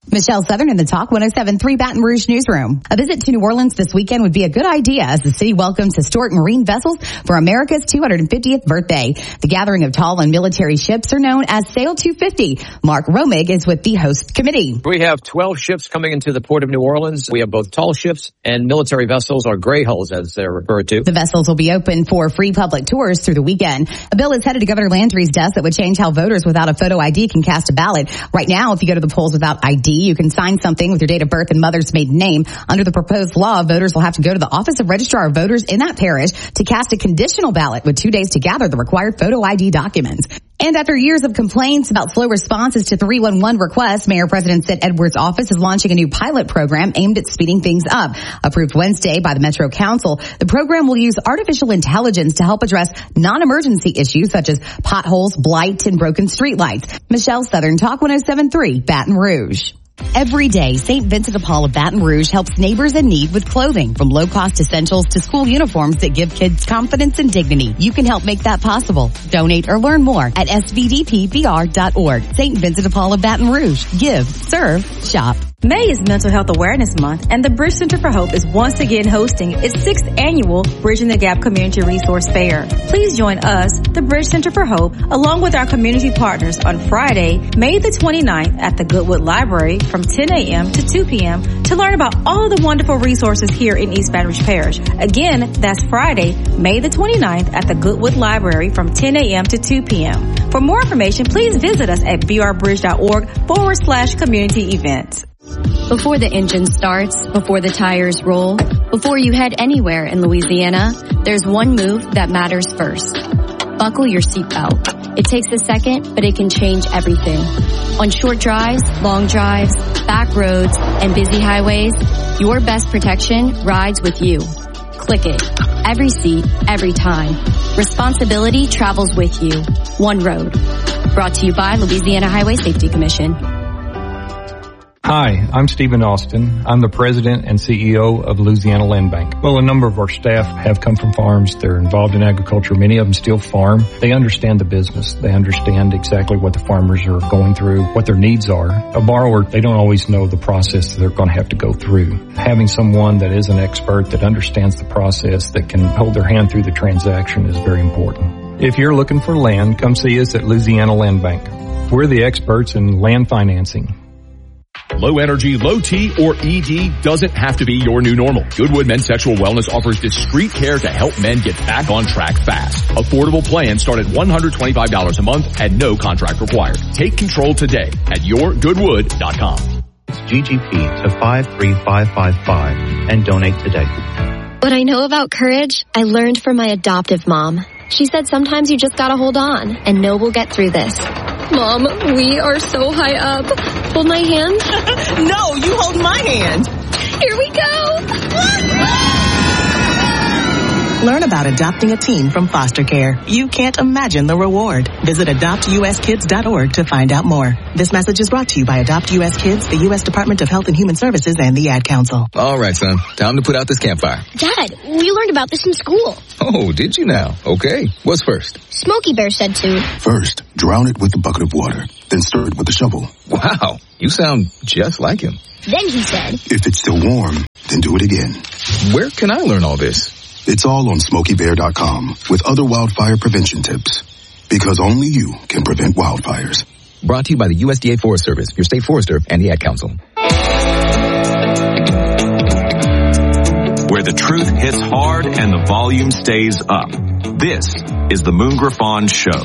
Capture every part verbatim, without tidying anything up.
Michelle Southern in the Talk one oh seven point three Baton Rouge newsroom. A visit to New Orleans this weekend would be a good idea as the city welcomes historic marine vessels for America's two hundred fiftieth birthday. The gathering of tall and military ships are known as Sail two fifty. Mark Romig is with the host committee. We have twelve ships coming into the port of New Orleans. We have both tall ships and military vessels, or gray hulls as they're referred to. The vessels will be open for free public tours through the weekend. A bill is headed to Governor Landry's desk that would change how voters without a photo I D can cast a ballot. Right now, if you go to the polls without I D, you can sign something with your date of birth and mother's maiden name. Under the proposed law, voters will have to go to the Office of Registrar of Voters in that parish to cast a conditional ballot with two days to gather the required photo I D documents. And after years of complaints about slow responses to three one one requests, Mayor President Sid Edwards' office is launching a new pilot program aimed at speeding things up. Approved Wednesday by the Metro Council, the program will use artificial intelligence to help address non-emergency issues such as potholes, blight, and broken streetlights. Michelle Southern, Talk one oh seven point three, Baton Rouge. Every day, Saint Vincent de Paul of Baton Rouge helps neighbors in need with clothing, from low-cost essentials to school uniforms that give kids confidence and dignity. You can help make that possible. Donate or learn more at S V D P B R dot org. Saint Vincent de Paul of Baton Rouge. Give, serve, shop. May is Mental Health Awareness Month, and the Bridge Center for Hope is once again hosting its sixth annual Bridging the Gap Community Resource Fair. Please join us, the Bridge Center for Hope, along with our community partners on Friday, May the twenty-ninth at the Goodwood Library from ten a.m. to two p.m. to learn about all the wonderful resources here in East Baton Rouge Parish. Again, that's Friday, May the twenty-ninth at the Goodwood Library from ten a.m. to two p.m. For more information, please visit us at brbridge.org forward slash community events. Before the engine starts, before the tires roll, before you head anywhere in Louisiana, there's one move that matters first. Buckle your seatbelt. It takes a second, but it can change everything. On short drives, long drives, back roads, and busy highways, your best protection rides with you. Click it. Every seat, every time. Responsibility travels with you. One road. Brought to you by Louisiana Highway Safety Commission. Hi, I'm Stephen Austin. I'm the president and C E O of Louisiana Land Bank. Well, a number of our staff have come from farms. They're involved in agriculture. Many of them still farm. They understand the business. They understand exactly what the farmers are going through, what their needs are. A borrower, they don't always know the process that they're going to have to go through. Having someone that is an expert, that understands the process, that can hold their hand through the transaction is very important. If you're looking for land, come see us at Louisiana Land Bank. We're the experts in land financing. Low energy, low T, or E D doesn't have to be your new normal. Goodwood Men's Sexual Wellness offers discreet care to help men get back on track fast. Affordable plans start at one hundred twenty-five dollars a month and no contract required. Take control today at your goodwood dot com. G G P to five three five five five and donate today. What I know about courage, I learned from my adoptive mom. She said sometimes you just gotta hold on and know we'll get through this. Mom, we are so high up. Hold my hand. No, you hold my hand. Here we go. Learn about adopting a teen from foster care. You can't imagine the reward. Visit adopt u s kids dot org to find out more. This message is brought to you by Adopt U S Kids, the U S Department of Health and Human Services, and the Ad Council. All right, son. Time to put out this campfire. Dad, we learned about this in school. Oh, did you now? Okay. What's first? Smokey Bear said to. First, drown it with a bucket of water. Then stir it with a shovel. Wow. You sound just like him. Then he said. If it's still warm, then do it again. Where can I learn all this? It's all on smokey bear dot com with other wildfire prevention tips. Because only you can prevent wildfires. Brought to you by the U S D A Forest Service, your state forester, and the Ad Council. Where the truth hits hard and the volume stays up. This is the Moon Griffon Show.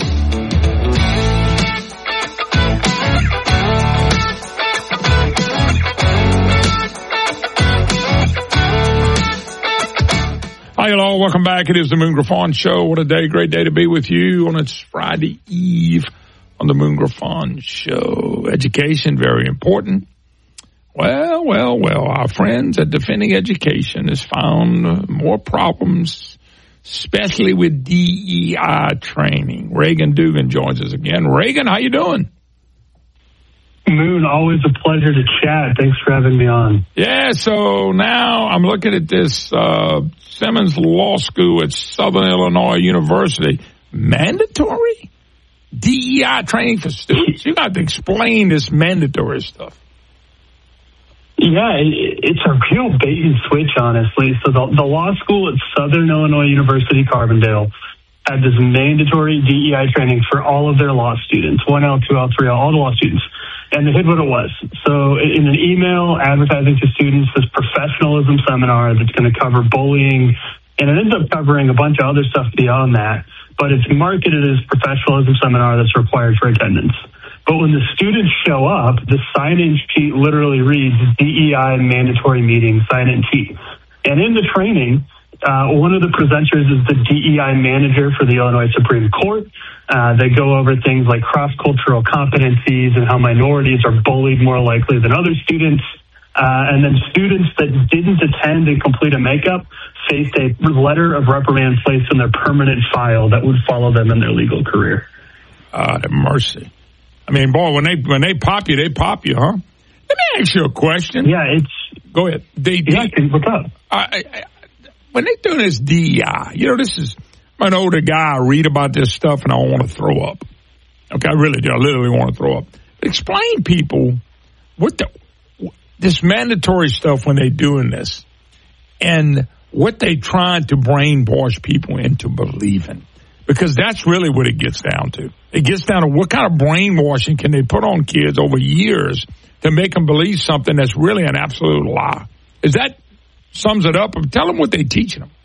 Hi, hello. Welcome back. It is the Moon Griffon Show. What a day. Great day to be with you on its Friday Eve on the Moon Griffon Show. Education, very important. Well, well, well, our friends at Defending Education has found more problems, especially with D E I training. Reagan Dugan joins us again. Reagan, how you doing? Moon, always a pleasure to chat. Thanks for having me on. Yeah, so now I'm looking at this uh, Simmons Law School at Southern Illinois University. Mandatory D E I training for students? You got to explain this mandatory stuff. Yeah, it, it's a real bait and switch, honestly. So the, the law school at Southern Illinois University, Carbondale, had this mandatory D E I training for all of their law students, one L, two L, three L, all the law students. And here's what it was. So in an email advertising to students this professionalism seminar that's going to cover bullying, and it ends up covering a bunch of other stuff beyond that, but it's marketed as professionalism seminar that's required for attendance. But when the students show up, the sign-in sheet literally reads D E I mandatory meeting sign-in sheet. And in the training, uh, one of the presenters is the D E I manager for the Illinois Supreme Court. Uh, they go over things like cross-cultural competencies and how minorities are bullied more likely than other students. Uh, and then students that didn't attend and complete a makeup faced a letter of reprimand placed in their permanent file that would follow them in their legal career. Ah, uh, mercy. I mean, boy, when they when they pop you, they pop you, huh? Let me ask you a question. Yeah, it's... Go ahead. They, yeah, they, what's up? I, I, when they doing this D E I, you know, this is... I'm an older guy. I read about this stuff, and I want to throw up. Okay, I really do. I literally want to throw up. Explain people what the this mandatory stuff when they're doing this and what they trying to brainwash people into believing. Because that's really what it gets down to. It gets down to what kind of brainwashing can they put on kids over years to make them believe something that's really an absolute lie. Is that sums it up? Tell them what they're teaching them.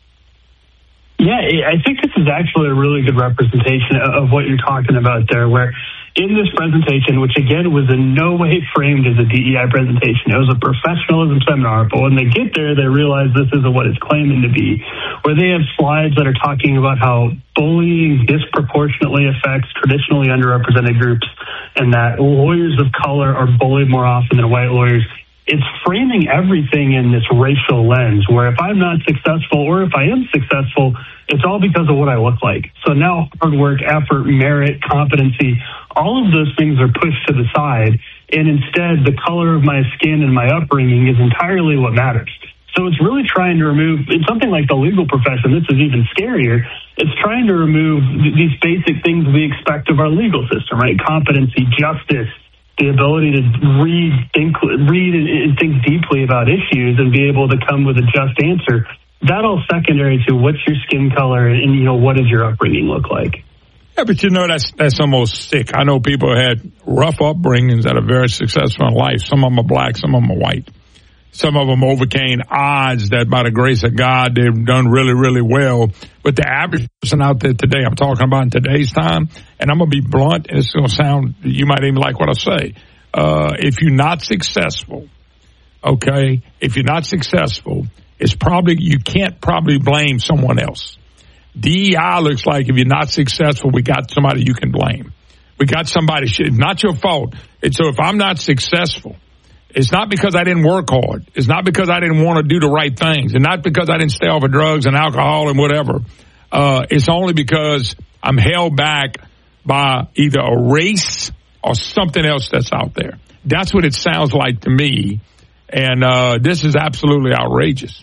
Yeah, I think this is actually a really good representation of what you're talking about there, where in this presentation, which again was in no way framed as a D E I presentation, it was a professionalism seminar, but when they get there, they realize this isn't what it's claiming to be, where they have slides that are talking about how bullying disproportionately affects traditionally underrepresented groups and that lawyers of color are bullied more often than white lawyers. It's framing everything in this racial lens where if I'm not successful or if I am successful, it's all because of what I look like. So now hard work, effort, merit, competency, all of those things are pushed to the side. And instead, the color of my skin and my upbringing is entirely what matters. So it's really trying to remove, in something like the legal profession, this is even scarier, it's trying to remove these basic things we expect of our legal system, right? Competency, justice, the ability to read, think, read and think deeply about issues and be able to come with a just answer. That all secondary to what's your skin color and, you know, what does your upbringing look like? Yeah, but you know, that's that's almost sick. I know people had rough upbringings that are very successful in life. Some of them are black, some of them are white. Some of them overcame odds that by the grace of God, they've done really, really well. But the average person out there today, I'm talking about in today's time, and I'm going to be blunt, and it's going to sound, you might even like what I say. Uh, if you're not successful, okay, if you're not successful, it's probably, you can't probably blame someone else. D E I looks like if you're not successful, we got somebody you can blame. We got somebody, it's not your fault. And so if I'm not successful, it's not because I didn't work hard. It's not because I didn't want to do the right things. And not because I didn't stay off of drugs and alcohol and whatever. Uh, it's only because I'm held back by either a race or something else that's out there. That's what it sounds like to me. And uh, this is absolutely outrageous.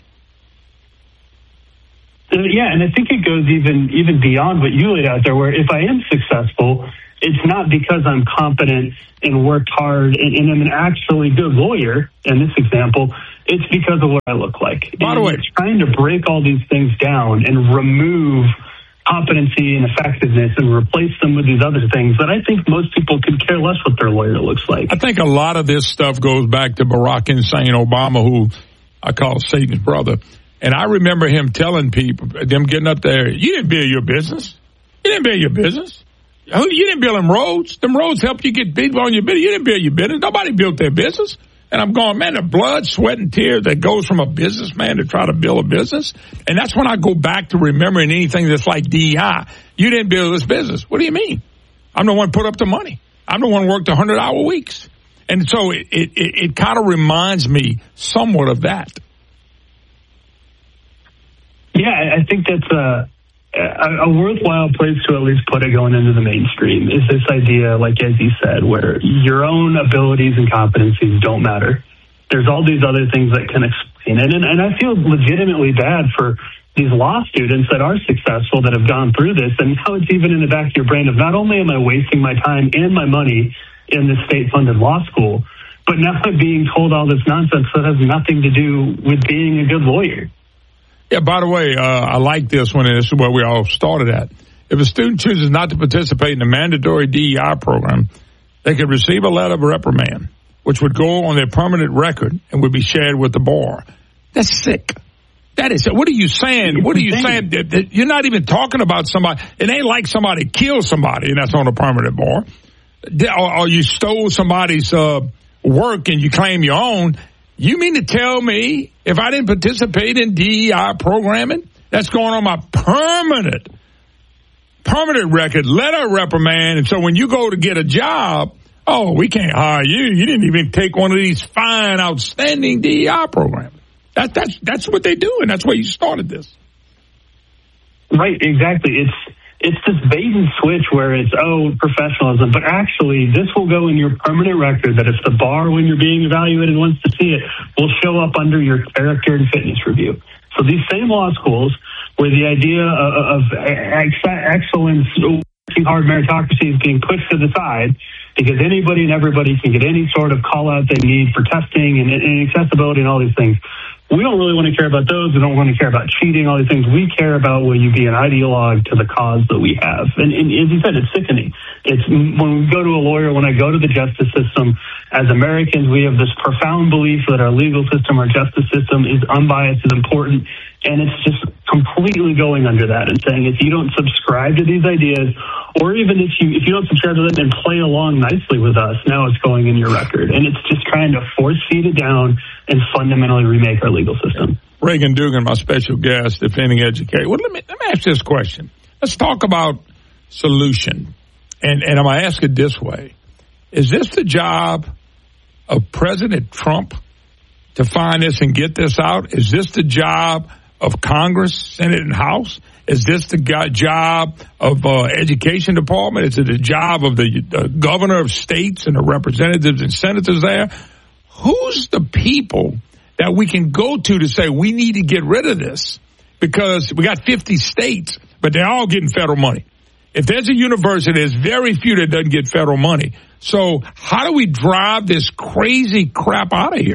Uh, yeah, and I think it goes even even beyond what you laid out there, where if I am successful, it's not because I'm competent and worked hard and, and I'm an actually good lawyer, in this example, it's because of what I look like. By the way, it's trying to break all these things down and remove competency and effectiveness and replace them with these other things that I think most people could care less what their lawyer looks like. I think a lot of this stuff goes back to Barack Hussein Obama, who I call Satan's brother. And I remember him telling people, them getting up there, you didn't build your business. You didn't build your business. You didn't build them roads. Them roads helped you get people on your business. You didn't build your business. Nobody built their business. And I'm going, man, the blood, sweat, and tears that goes from a businessman to try to build a business. And that's when I go back to remembering anything that's like D E I. You didn't build this business. What do you mean? I'm the one who put up the money. I'm the one who worked one hundred hour weeks. And so it, it, it kind of reminds me somewhat of that. Yeah, I think that's a, a, a worthwhile place to at least put it going into the mainstream, is this idea, like as you said, where your own abilities and competencies don't matter. There's all these other things that can explain it. And, and I feel legitimately bad for these law students that are successful, that have gone through this. And now it's even in the back of your brain of not only am I wasting my time and my money in this state-funded law school, but now I'm being told all this nonsense that has nothing to do with being a good lawyer. Yeah, by the way, uh, I like this one, and this is where we all started at. If a student chooses not to participate in the mandatory D E I program, they could receive a letter of reprimand, which would go on their permanent record and would be shared with the bar. That's sick. That is, what are you saying? What are you saying? That, that you're not even talking about somebody. It ain't like somebody killed somebody and that's on a permanent bar. Or, or you stole somebody's uh, work and you claim your own. You mean to tell me if I didn't participate in D E I programming, that's going on my permanent, permanent record, letter of reprimand. And so when you go to get a job, oh, we can't hire you. You didn't even take one of these fine, outstanding D E I programs. That, that's, that's what they do, and that's why you started this. Right, exactly. It's it's this bait and switch where it's, oh, professionalism, but actually this will go in your permanent record that if the bar, when you're being evaluated, wants to see it, will show up under your character and fitness review. So these same law schools where the idea of, of excellence, working hard meritocracy is being pushed to the side because anybody and everybody can get any sort of call-out they need for testing and, and accessibility and all these things. We don't really want to care about those. We don't want to care about cheating, all these things. We care about will you be an ideologue to the cause that we have. And, and as you said, it's sickening. It's when we go to a lawyer, when I go to the justice system, as Americans, we have this profound belief that our legal system, our justice system is unbiased, is important, and it's just completely going under that and saying if you don't subscribe to these ideas, or even if you if you don't subscribe to them and play along nicely with us, now it's going in your record. And it's just trying to force feed it down and fundamentally remake our legal system. Reagan Dugan, my special guest, defending education. Well, let me, let me ask this question. Let's talk about solution. And, and I'm going to ask it this way. Is this the job of President Trump to find this and get this out? Is this the job of Congress, Senate, and House? Is this the job of uh, Education Department? Is it the job of the uh, governor of states and the representatives and senators there? Who's the people that we can go to to say we need to get rid of this? Because we got fifty states, but they're all getting federal money. If there's a university, there's very few that doesn't get federal money. So how do we drive this crazy crap out of here?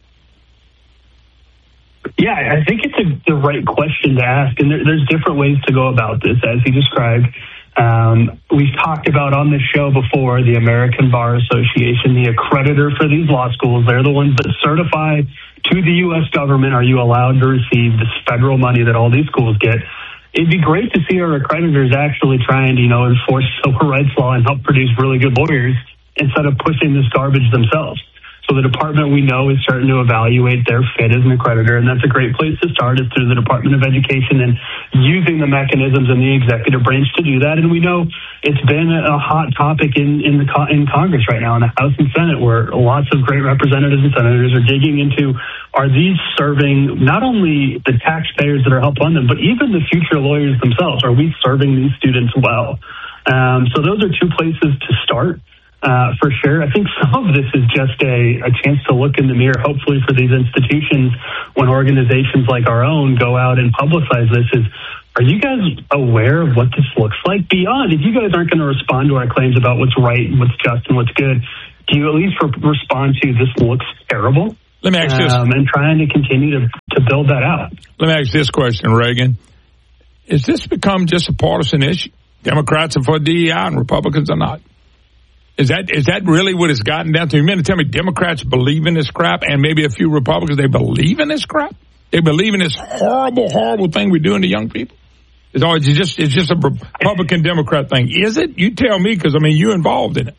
Yeah, I think it's a, the right question to ask, and there, there's different ways to go about this, as you described. Um, we've talked about on this show before the American Bar Association, the accreditor for these law schools. They're the ones that certify to the U S government, are you allowed to receive this federal money that all these schools get? It'd be great to see our accreditors actually trying to, you know, enforce civil rights law and help produce really good lawyers instead of pushing this garbage themselves. So the department we know is starting to evaluate their fit as an accreditor, and that's a great place to start is through the Department of Education and using the mechanisms in the executive branch to do that. And we know it's been a hot topic in in, the, in Congress right now, in the House and Senate, where lots of great representatives and senators are digging into, are these serving not only the taxpayers that are help fund them, but even the future lawyers themselves? Are we serving these students well? Um, so those are two places to start. Uh, for sure. I think some of this is just a, a chance to look in the mirror, hopefully for these institutions, when organizations like our own go out and publicize this, is, are you guys aware of what this looks like? Beyond, if you guys aren't going to respond to our claims about what's right and what's just and what's good, do you at least re- respond to this looks terrible? Let me ask this. Um, and trying to continue to, to build that out. Let me ask this question, Reagan. Is this become just a partisan issue? Democrats are for D E I and Republicans are not. Is that is that really what it's gotten down to? You mean to tell me Democrats believe in this crap and maybe a few Republicans, they believe in this crap? They believe in this horrible, horrible thing we're doing to young people? It's, always, it's, just, it's just a Republican-Democrat thing. Is it? You tell me, because, I mean, you're involved in it.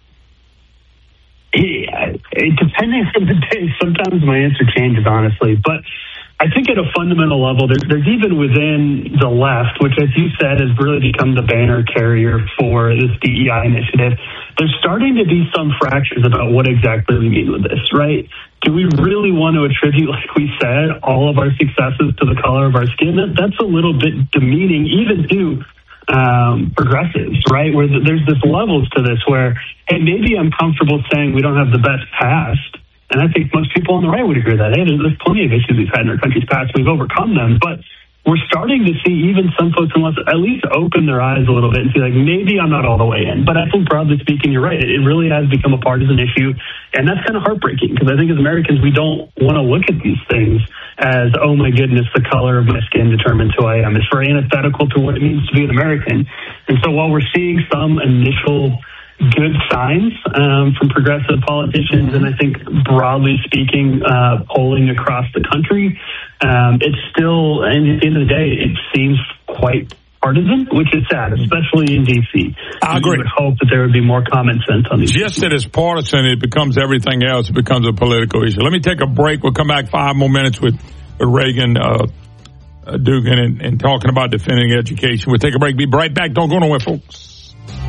Yeah, it, depending on the day, sometimes my answer changes, honestly. But I think at a fundamental level, there, there's even within the left, which, as you said, has really become the banner carrier for this D E I initiative, there's starting to be some fractures about what exactly we mean with this, right? Do we really want to attribute, like we said, all of our successes to the color of our skin? That, that's a little bit demeaning, even to um, progressives, right? Where there's this levels to this where, hey, maybe I'm comfortable saying we don't have the best past. And I think most people on the right would agree with that. Hey, there's plenty of issues we've had in our country's past. We've overcome them. But we're starting to see even some folks in Los at least open their eyes a little bit and see, like, maybe I'm not all the way in. But I think broadly speaking, you're right. It really has become a partisan issue. And that's kind of heartbreaking because I think as Americans, we don't want to look at these things as, oh my goodness, the color of my skin determines who I am. It's very antithetical to what it means to be an American. And so while we're seeing some initial good signs um, from progressive politicians, and I think broadly speaking, uh, polling across the country, um, it's still, and at the end of the day, it seems quite partisan, which is sad, especially in D C. I agree. We would hope that there would be more common sense on these. Just that it's partisan, it becomes everything else. It becomes a political issue. Let me take a break. We'll come back five more minutes with, with Reagan uh, uh, Dugan and, and talking about defending education. We'll take a break. Be right back. Don't go nowhere, folks.